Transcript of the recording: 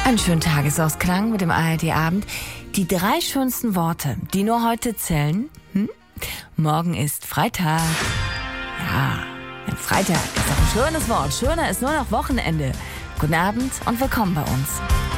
Einen schönen Tagesausklang mit dem ARD-Abend. Die 3 schönsten Worte, die nur heute zählen. Morgen ist Freitag. Ja, Freitag ist doch ein schönes Wort. Schöner ist nur noch Wochenende. Guten Abend und willkommen bei uns.